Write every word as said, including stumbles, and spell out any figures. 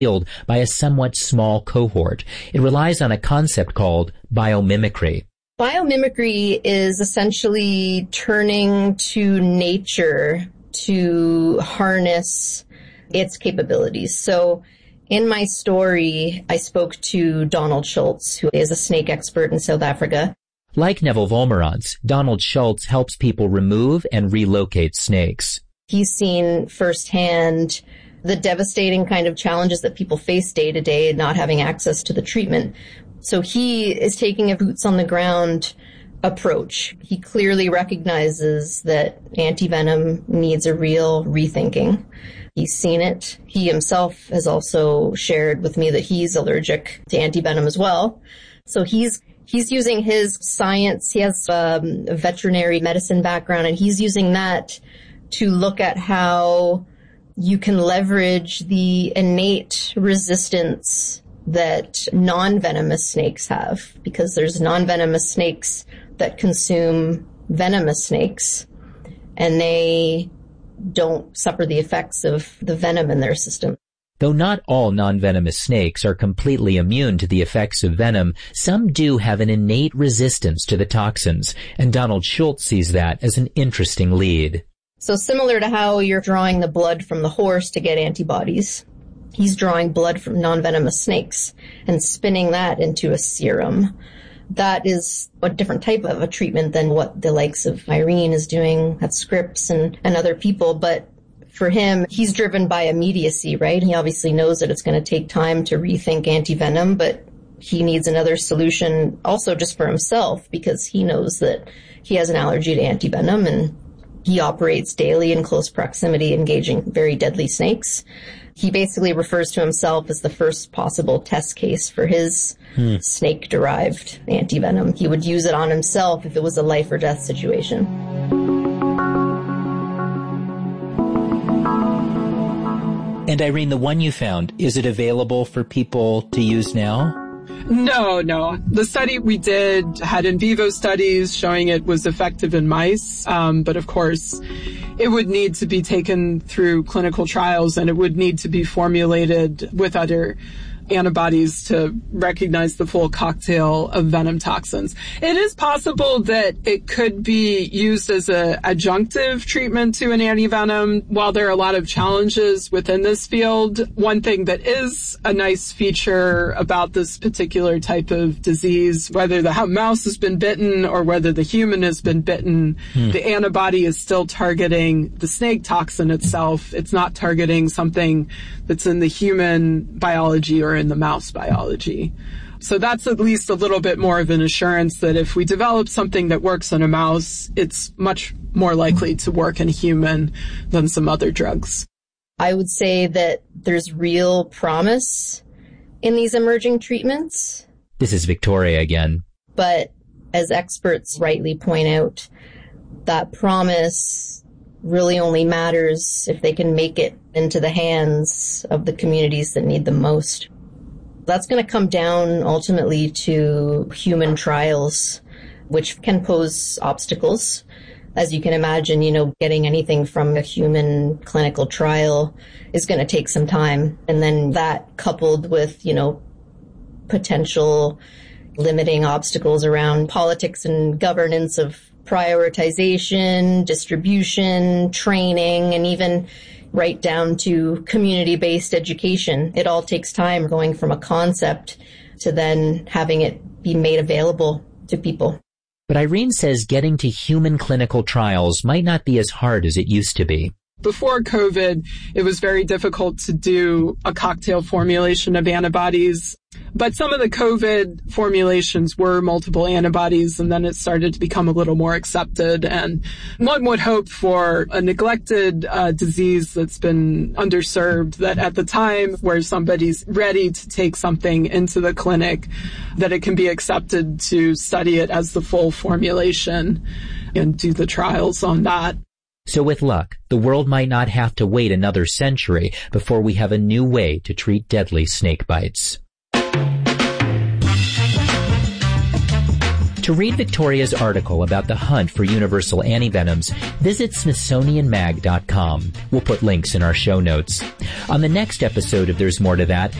field by a somewhat small cohort. It relies on a concept called biomimicry. Biomimicry is essentially turning to nature to harness its capabilities. So in my story, I spoke to Donald Schultz, who is a snake expert in South Africa. Like Neville Volmerans, Donald Schultz helps people remove and relocate snakes. He's seen firsthand the devastating kind of challenges that people face day to day, not having access to the treatment. So he is taking a boots on the ground approach. He clearly recognizes that antivenom needs a real rethinking. He's seen it. He himself has also shared with me that he's allergic to antivenom as well. So he's he's using his science. He has um, a veterinary medicine background, and he's using that to look at how you can leverage the innate resistance that non-venomous snakes have, because there's non-venomous snakes that consume venomous snakes, and they don't suffer the effects of the venom in their system. Though not all non-venomous snakes are completely immune to the effects of venom, some do have an innate resistance to the toxins, and Donald Schultz sees that as an interesting lead. So similar to how you're drawing the blood from the horse to get antibodies, he's drawing blood from non-venomous snakes and spinning that into a serum. That is a different type of a treatment than what the likes of Irene is doing at Scripps and, and other people. But for him, he's driven by immediacy, right? He obviously knows that it's going to take time to rethink antivenom, but he needs another solution also just for himself, because he knows that he has an allergy to antivenom, and he operates daily in close proximity, engaging very deadly snakes. He basically refers to himself as the first possible test case for his hmm. snake-derived antivenom. He would use it on himself if it was a life or death situation. And Irene, the one you found, is it available for people to use now? No, no. The study we did had in vivo studies showing it was effective in mice. Um, but of course, it would need to be taken through clinical trials, and it would need to be formulated with other antibodies to recognize the full cocktail of venom toxins. It is possible that it could be used as a adjunctive treatment to an antivenom. While there are a lot of challenges within this field, one thing that is a nice feature about this particular type of disease, whether the mouse has been bitten or whether the human has been bitten, hmm. the antibody is still targeting the snake toxin itself. It's not targeting something that's in the human biology or in the mouse biology. So that's at least a little bit more of an assurance that if we develop something that works in a mouse, it's much more likely to work in a human than some other drugs. I would say that there's real promise in these emerging treatments. This is Victoria again. But as experts rightly point out, that promise really only matters if they can make it into the hands of the communities that need them most. That's going to come down ultimately to human trials, which can pose obstacles. As you can imagine, you know, getting anything from a human clinical trial is going to take some time. And then that coupled with, you know, potential limiting obstacles around politics and governance of prioritization, distribution, training, and even right down to community-based education. It all takes time going from a concept to then having it be made available to people. But Irene says getting to human clinical trials might not be as hard as it used to be. Before COVID, it was very difficult to do a cocktail formulation of antibodies. But some of the COVID formulations were multiple antibodies, and then it started to become a little more accepted. And one would hope for a neglected uh, disease that's been underserved, that at the time where somebody's ready to take something into the clinic, that it can be accepted to study it as the full formulation and do the trials on that. So with luck, the world might not have to wait another century before we have a new way to treat deadly snake bites. To To read Victoria's article about the hunt for universal antivenoms, visit Smithsonian Mag dot com. We'll put links in our show notes. On the next episode of There's More to That,